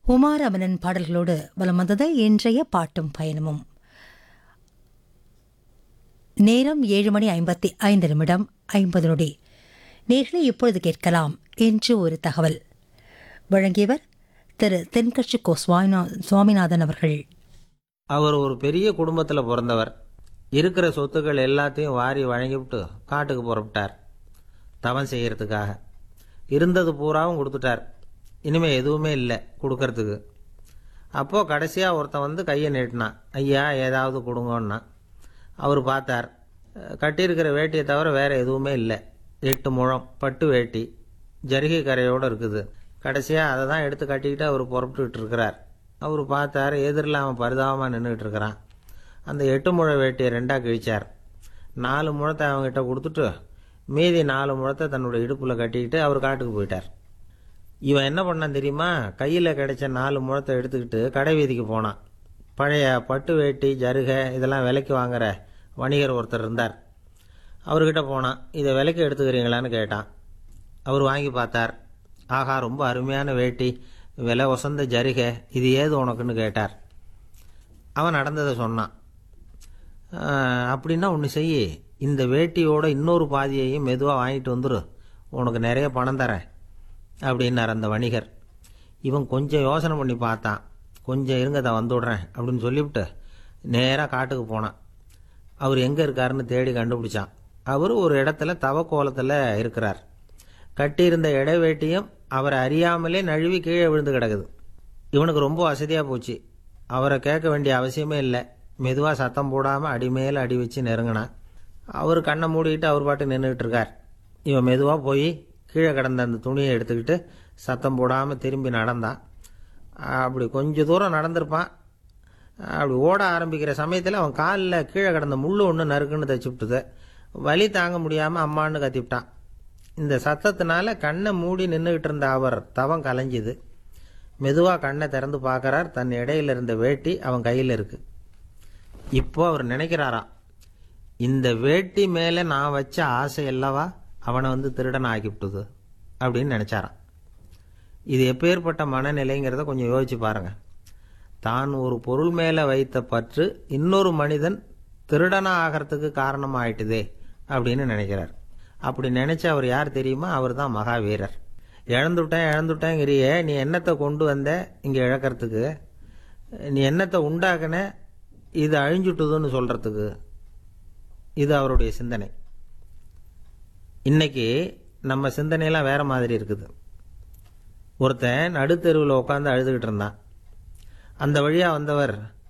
உமாரமணன் பாடல்களோடு வலம் வந்தது இன்றைய பாட்டும் பயணமும். நேரம் 7:55 நேர்களை இப்பொழுது கேட்கலாம் என்று ஒரு தகவல். வழங்கியவர் திரு தென்கட்சி கோ சுவாமிநாதன் அவர்கள். அவர் ஒரு பெரிய குடும்பத்தில் பிறந்தவர். இருக்கிற சொத்துக்கள் எல்லாத்தையும் வாரி வழங்கிவிட்டு காட்டுக்கு புறப்பட்டார் தவம் செய்யறதுக்காக. இருந்தது பூராவும் கொடுத்துட்டார். இனிமேல் எதுவுமே இல்லை கொடுக்கறதுக்கு. அப்போது கடைசியாக ஒருத்தன் வந்து கையை நீட்டினான். ஐயா ஏதாவது கொடுங்கன்னா. அவர் பார்த்தார். கட்டியிருக்கிற வேட்டியை தவிர வேறு எதுவுமே இல்லை. 8 முழம் பட்டு வேட்டி ஜரிகை கரையோடு இருக்குது. கடைசியாக அதை தான் எடுத்து கட்டிக்கிட்டு அவர் புறப்பட்டுக்கிட்டு இருக்கிறார். அவர் பார்த்தார், எதிரில் அவன் பரிதாபமாக நின்றுக்கிட்டு இருக்கிறான். அந்த 8 முழ வேட்டியை 2ஆக கிழிச்சார். 4 முழத்தை அவங்ககிட்ட கொடுத்துட்டு மீதி 4 முழத்தை தன்னுடைய இடுப்பில் கட்டிக்கிட்டு அவர் காட்டுக்கு போயிட்டார். இவன் என்ன பண்ணான் தெரியுமா? கையில் கிடைச்ச 4 முழத்தை எடுத்துக்கிட்டு கடை வீதிக்கு போனான். பழைய பட்டு வேட்டி ஜருகை இதெல்லாம் விலைக்கு வாங்குற வணிகர் ஒருத்தர் இருந்தார். அவர்கிட்ட போனான். இதை விலைக்கு எடுத்துக்கிறீங்களான்னு கேட்டான். அவர் வாங்கி பார்த்தார். ஆகா, ரொம்ப அருமையான வேட்டி, விலை ஒசந்த ஜருகை, இது ஏது உனக்குன்னு கேட்டார். அவன் நடந்ததை சொன்னான். அப்படின்னா ஒன்று செய், இந்த வேட்டியோட இன்னொரு பாதியையும் மெதுவாக வாங்கிட்டு வந்துரு, உனக்கு நிறைய பணம் தரேன் அப்படின்னார் அந்த வணிகர். இவன் கொஞ்சம் யோசனை பண்ணி பார்த்தான். கொஞ்சம் இருங்க, தான் வந்துவிடுறேன் அப்படின்னு சொல்லிவிட்டு நேராக காட்டுக்கு போனான். அவர் எங்கே இருக்காருன்னு தேடி கண்டுபிடிச்சான். அவர் ஒரு இடத்துல தவக்கோலத்தில் இருக்கிறார். கட்டியிருந்த இடை வேட்டியும் அவரை அறியாமலே நழுவி கீழே விழுந்து கிடக்குது. இவனுக்கு ரொம்ப வசதியாக போச்சு. அவரை கேட்க வேண்டிய அவசியமே இல்லை. மெதுவாக சத்தம் போடாமல் அடிமேல் அடி வச்சு நெருங்கினான். அவர் கண்ணை மூடிக்கிட்டு அவர் பாட்டு நின்றுக்கிட்டு இருக்கார். இவன் மெதுவாக போய் கீழே கிடந்த அந்த துணியை எடுத்துக்கிட்டு சத்தம் போடாமல் திரும்பி நடந்தான். அப்படி கொஞ்சம் தூரம் நடந்திருப்பான். அப்படி ஓட ஆரம்பிக்கிற சமயத்தில் அவன் காலில் கீழே கிடந்த முள்ளு ஒன்று நறுக்குன்னு தைச்சி விட்டுது. வலி தாங்க முடியாமல் அம்மான்னு கத்திவிட்டான். இந்த சத்தத்தினால கண்ணை மூடி நின்றுக்கிட்டு இருந்த அவர் தவம் கலைஞ்சிது. மெதுவாக கண்ணை திறந்து பார்க்குறார். தன் இடையில இருந்த வேட்டி அவன் கையில் இருக்கு. இப்போ அவர் நினைக்கிறாராம், இந்த வேட்டி மேலே நான் வச்ச ஆசை அல்லவா அவனை வந்து திருடன் ஆக்கிவிட்டுது அப்படின்னு நினச்சாரான். இது எப்பேற்பட்ட மனநிலைங்கிறத கொஞ்சம் யோசிச்சு பாருங்கள். தான் ஒரு பொருள் மேலே வைத்த பற்று இன்னொரு மனிதன் திருடனா ஆகிறதுக்கு காரணமாயிட்டுதே அப்படின்னு நினைக்கிறார். அப்படி நினைச்ச அவர் யார் தெரியுமா? அவர் தான் மகாவீரர். இழந்துட்டேங்கிறியே, நீ என்னத்தை கொண்டு வந்த இங்கே இழக்கிறதுக்கு? நீ என்னத்தை உண்டாக்குன இது அழிஞ்சுட்டுதுன்னு சொல்கிறதுக்கு? இது அவருடைய சிந்தனை. இன்னைக்கு நம்ம சிந்தனையெல்லாம் வேற மாதிரி இருக்குது. ஒருத்தன் நடுத்தெருவில் உட்காந்து அழுதுகிட்டு இருந்தான். அந்த வழியாக வந்தவர்